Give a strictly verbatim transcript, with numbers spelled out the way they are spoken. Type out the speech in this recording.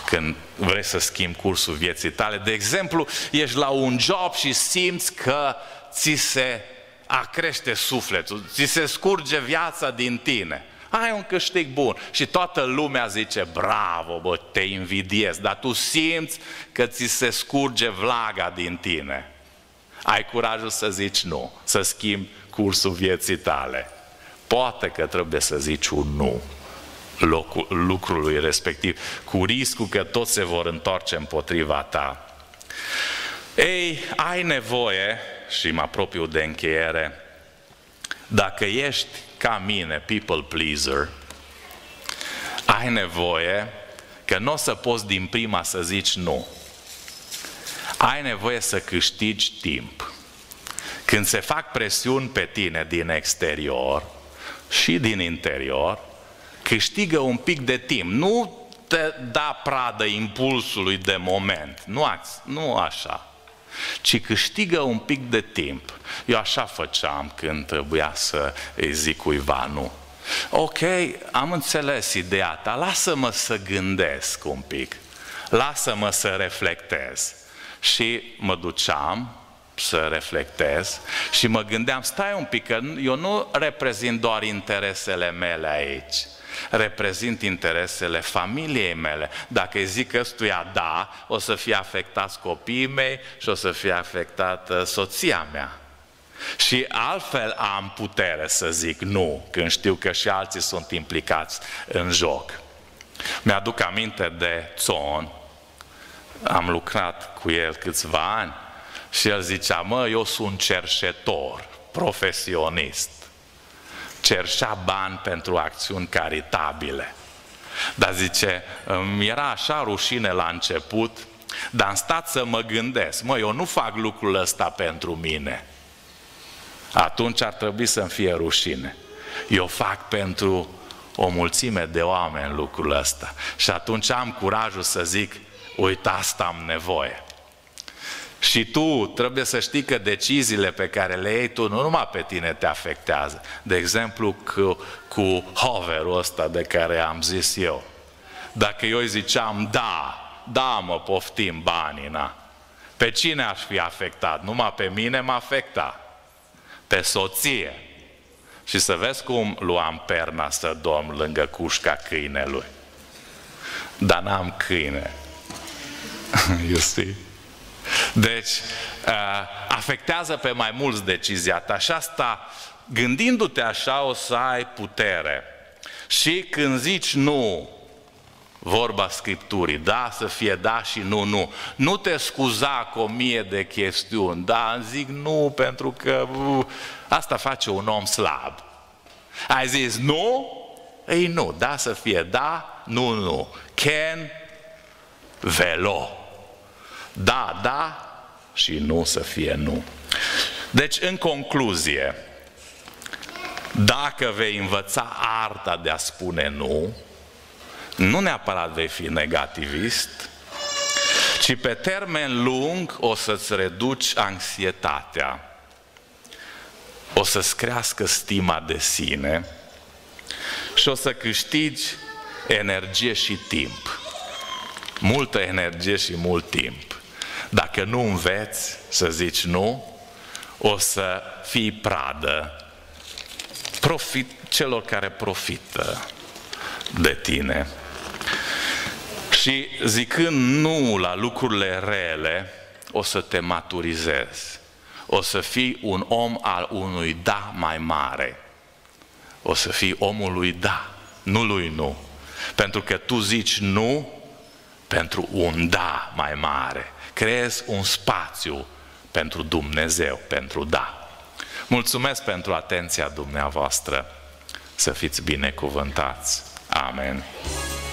când vrei să schimbi cursul vieții tale. De exemplu, ești la un job și simți că ți se acrește sufletul, ți se scurge viața din tine. Ai un câștig bun și toată lumea zice, bravo, bă, te invidiez, dar tu simți că ți se scurge vlaga din tine. Ai curajul să zici nu, să schimbi cursul vieții tale. Poate că trebuie să zici un nu locul, lucrului respectiv, cu riscul că toți se vor întoarce împotriva ta. Ei, ai nevoie, și mă apropiu de încheiere, dacă ești ca mine, people pleaser, ai nevoie că nu o să poți din prima să zici nu. Ai nevoie să câștigi timp. Când se fac presiuni pe tine din exterior și din interior, câștigă un pic de timp. Nu te da pradă impulsului de moment. Nu, nu așa. Ci câștigă un pic de timp. Eu așa făceam când trebuia să îi zic cuiva nu. Ok, am înțeles ideea ta, lasă-mă să gândesc un pic. Lasă-mă să reflectez. Și mă duceam să reflectez și mă gândeam, stai un pic, că eu nu reprezint doar interesele mele aici, reprezint interesele familiei mele. Dacă îi zic ăstuia da, o să fie afectați copiii mei și o să fie afectată soția mea. Și altfel am putere să zic nu, când știu că și alții sunt implicați în joc. Mi-aduc aminte de Țon, am lucrat cu el câțiva ani și el zicea, mă, eu sunt cerșetor, profesionist. Cerșea bani pentru acțiuni caritabile. Dar zice, mi era așa rușine la început, dar am stat să mă gândesc, mă, eu nu fac lucrul ăsta pentru mine. Atunci ar trebui să-mi fie rușine. Eu fac pentru o mulțime de oameni lucrul ăsta. Și atunci am curajul să zic, uite, asta am nevoie. Și tu trebuie să știi că deciziile pe care le iei tu nu numai pe tine te afectează. De exemplu, cu, cu hoverul ăsta de care am zis eu. Dacă eu îi ziceam, da, da mă, poftim banii, na. Pe cine aș fi afectat? Numai pe mine mă afecta. Pe soție. Și să vezi cum luam perna să dorm lângă cușca câinelui. Dar n-am câine. You see? Deci, afectează pe mai mulți decizia ta și asta, gândindu-te așa, o să ai putere. Și când zici nu, vorba Scripturii, da să fie da și nu, nu. Nu te scuza cu o mie de chestiuni, da, îmi zic nu pentru că uh, asta face un om slab. Ai zis nu? Ei nu, da să fie da, nu, nu. Ken, velo. Da, da și nu să fie nu. Deci, în concluzie, dacă vei învăța arta de a spune nu, nu neapărat vei fi negativist, ci pe termen lung o să-ți reduci anxietatea, o să-ți crească stima de sine și o să câștigi energie și timp. Multă energie și mult timp. Dacă nu înveți să zici nu, o să fii pradă profit, celor care profită de tine. Și zicând nu la lucrurile rele, o să te maturizezi. O să fii un om al unui da mai mare. O să fii omul lui da, nu lui nu. Pentru că tu zici nu pentru un da mai mare. Creezi un spațiu pentru Dumnezeu, pentru da. Mulțumesc pentru atenția dumneavoastră. Să fiți binecuvântați. Amen.